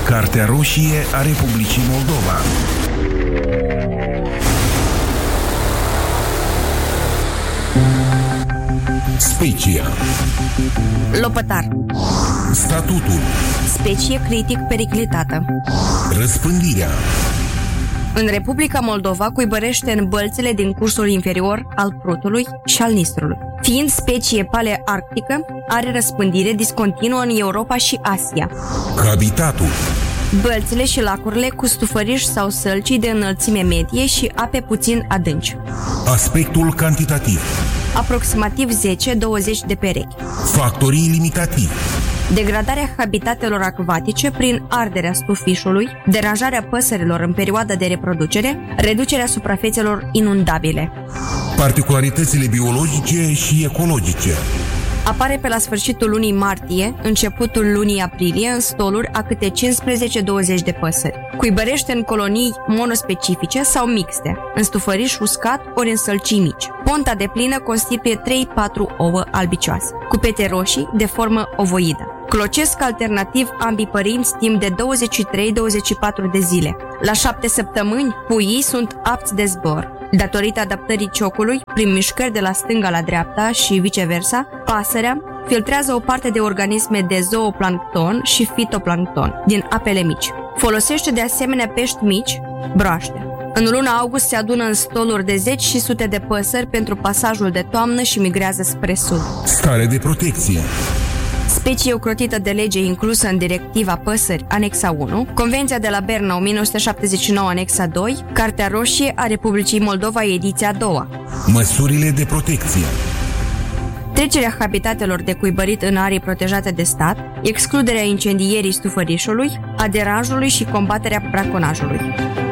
Cartea roșie a Republicii Moldova. Specia. Lopătar. Statutul. Specie critic periclitată. Răspândirea. În Republica Moldova cuibărește în bălțile din cursul inferior al Prutului și al Nistrului. Fiind specie palearctică, are răspândire discontinuă în Europa și Asia. Habitatul. Bălțile și lacurile cu stufăriși sau sălcii de înălțime medie și ape puțin adânci. Aspectul cantitativ. Aproximativ 10-20 de perechi. Factorii limitativi. Degradarea habitatelor acvatice prin arderea stufișului, deranjarea păsărilor în perioada de reproducere, reducerea suprafețelor inundabile. Particularitățile biologice și ecologice. Apare pe la sfârșitul lunii martie, începutul lunii aprilie, în stoluri a câte 15-20 de păsări. Cuibărește în colonii monospecifice sau mixte, în stufăriș uscat ori în sălcii mici. Ponta deplină constituie 3-4 ouă albicioase, cu pete roșii de formă ovoidă. Clocesc alternativ ambii părinți timp de 23-24 de zile. La 7 săptămâni, puii sunt apți de zbor. Datorită adaptării ciocului, prin mișcări de la stânga la dreapta și viceversa, pasărea filtrează o parte de organisme de zooplancton și fitoplancton din apele mici. Folosește de asemenea pești mici, broaște. În luna august se adună în stoluri de 10 și sute de păsări pentru pasajul de toamnă și migrează spre sud. Stare de protecție. Specie ocrotită de lege inclusă în Directiva Păsări, Anexa 1, Convenția de la Berna 1979, Anexa 2, Cartea roșie a Republicii Moldova, ediția 2. Măsurile de protecție. Trecerea habitatelor de cuibărit în arii protejate de stat, excluderea incendierii stufărișului, a deranjului și combaterea braconajului.